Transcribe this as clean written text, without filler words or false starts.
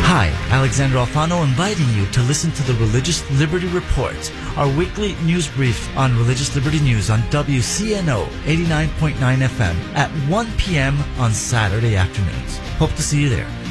Hi, Alexander Alfano inviting you to listen to the Religious Liberty Report, our weekly news brief on religious liberty news on WCNO 89.9 FM at 1 p.m. on Saturday afternoons. Hope to see you there.